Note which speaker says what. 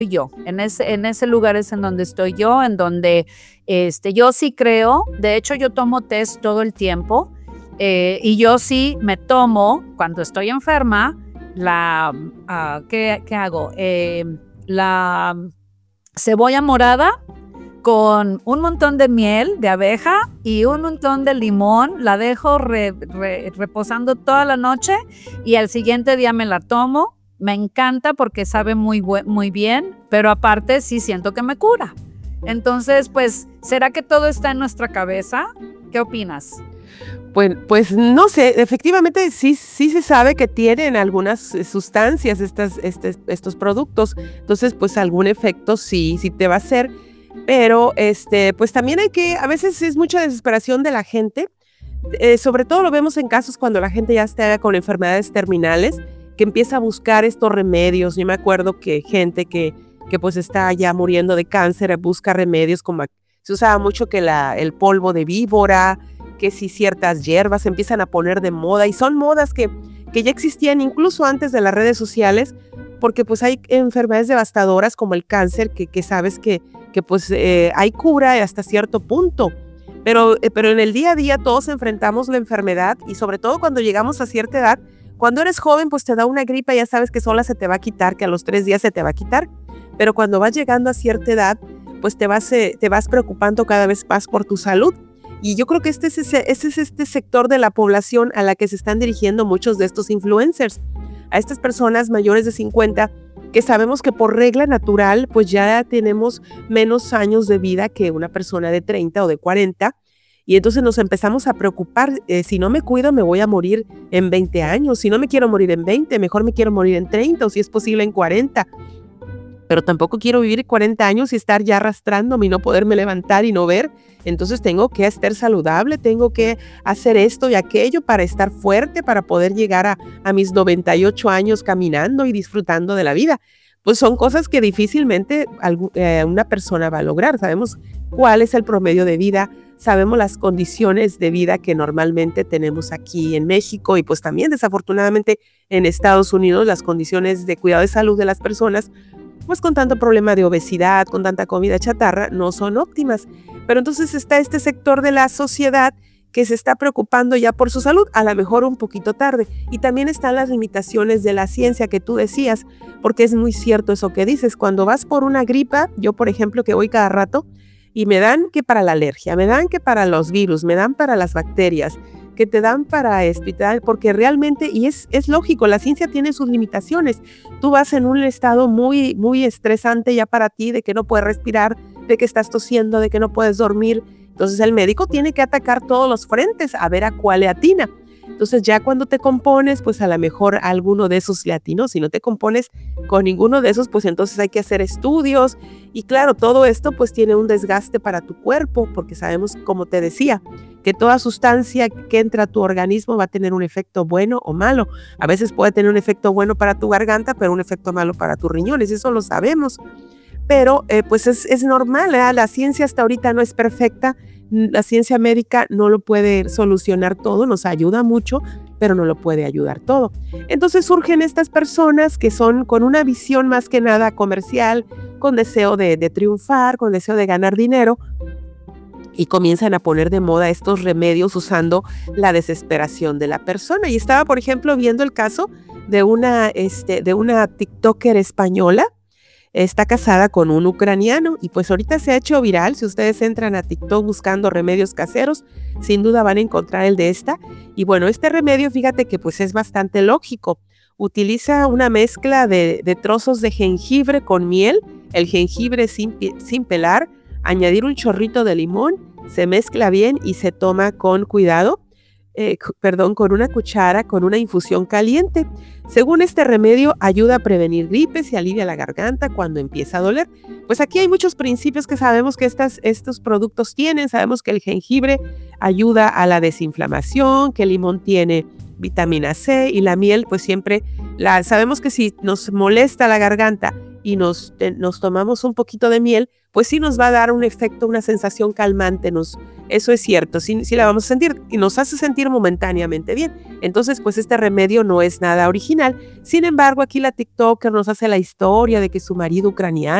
Speaker 1: yo. En ese lugar es en donde estoy yo, en donde yo sí creo. De hecho, yo tomo test todo el tiempo, y yo sí me tomo, cuando estoy enferma, ¿qué hago? La cebolla morada con un montón de miel de abeja y un montón de limón. La dejo reposando toda la noche y al siguiente día me la tomo. Me encanta porque sabe muy bien, pero aparte sí siento que me cura. Entonces, pues, ¿será que todo está en nuestra cabeza? ¿Qué opinas?
Speaker 2: Pues no sé, efectivamente sí se sabe que tienen algunas sustancias estos productos, entonces pues algún efecto sí te va a hacer, pero pues también a veces es mucha desesperación de la gente, sobre todo lo vemos en casos cuando la gente ya está con enfermedades terminales, que empieza a buscar estos remedios. Yo me acuerdo que gente que pues está ya muriendo de cáncer busca remedios como se usaba mucho que el polvo de víbora, que si ciertas hierbas se empiezan a poner de moda y son modas que ya existían incluso antes de las redes sociales, porque pues hay enfermedades devastadoras como el cáncer que sabes que pues hay cura hasta cierto punto. Pero en el día a día todos enfrentamos la enfermedad y sobre todo cuando llegamos a cierta edad. Cuando eres joven, pues te da una gripa, ya sabes que sola se te va a quitar, que a los 3 días se te va a quitar. Pero cuando vas llegando a cierta edad, pues te vas preocupando cada vez más por tu salud. Y yo creo que este es este sector de la población a la que se están dirigiendo muchos de estos influencers. A estas personas mayores de 50 que sabemos que por regla natural, pues ya tenemos menos años de vida que una persona de 30 o de 40. Y entonces nos empezamos a preocupar, si no me cuido me voy a morir en 20 años, si no me quiero morir en 20, mejor me quiero morir en 30 o si es posible en 40. Pero tampoco quiero vivir 40 años y estar ya arrastrándome y no poderme levantar y no ver. Entonces tengo que estar saludable, tengo que hacer esto y aquello para estar fuerte, para poder llegar a mis 98 años caminando y disfrutando de la vida. Pues son cosas que difícilmente una persona va a lograr. Sabemos cuál es el promedio de vida, sabemos las condiciones de vida que normalmente tenemos aquí en México y pues también desafortunadamente en Estados Unidos las condiciones de cuidado de salud de las personas, pues con tanto problema de obesidad, con tanta comida chatarra, no son óptimas. Pero entonces está este sector de la sociedad que se está preocupando ya por su salud, a lo mejor un poquito tarde. Y también están las limitaciones de la ciencia que tú decías, porque es muy cierto eso que dices. Cuando vas por una gripa, yo por ejemplo que voy cada rato, y me dan que para la alergia, me dan que para los virus, me dan para las bacterias, que te dan para hospital, porque realmente, y es lógico, la ciencia tiene sus limitaciones. Tú vas en un estado muy, muy estresante ya para ti, de que no puedes respirar, de que estás tosiendo, de que no puedes dormir. Entonces el médico tiene que atacar todos los frentes a ver a cuál le atina. Entonces ya cuando te compones, pues a lo mejor alguno de esos le atinó. Si no te compones con ninguno de esos, pues entonces hay que hacer estudios. Y claro, todo esto pues tiene un desgaste para tu cuerpo, porque sabemos, como te decía, que toda sustancia que entra a tu organismo va a tener un efecto bueno o malo. A veces puede tener un efecto bueno para tu garganta, pero un efecto malo para tus riñones, eso lo sabemos. Pero pues es normal, ¿eh? La ciencia hasta ahorita no es perfecta, la ciencia médica no lo puede solucionar todo, nos ayuda mucho, pero no lo puede ayudar todo. Entonces surgen estas personas que son con una visión más que nada comercial, con deseo de triunfar, con deseo de ganar dinero, y comienzan a poner de moda estos remedios usando la desesperación de la persona. Y estaba, por ejemplo, viendo el caso de una TikToker española. Está casada con un ucraniano y pues ahorita se ha hecho viral. Si ustedes entran a TikTok buscando remedios caseros, sin duda van a encontrar el de esta. Y bueno, este remedio, fíjate que pues es bastante lógico. Utiliza una mezcla de trozos de jengibre con miel, el jengibre sin pelar, añadir un chorrito de limón, se mezcla bien y se toma con cuidado. Con una cuchara, con una infusión caliente. Según este remedio, ayuda a prevenir gripes y alivia la garganta cuando empieza a doler. Pues aquí hay muchos principios que sabemos que estos productos tienen. Sabemos que el jengibre ayuda a la desinflamación, que el limón tiene vitamina C y la miel, pues siempre sabemos que si nos molesta la garganta y nos tomamos un poquito de miel, pues sí nos va a dar un efecto, una sensación calmante, eso es cierto, sí la vamos a sentir y nos hace sentir momentáneamente bien. Entonces, pues este remedio no es nada original. Sin embargo, aquí la TikToker nos hace la historia de que su marido ucraniano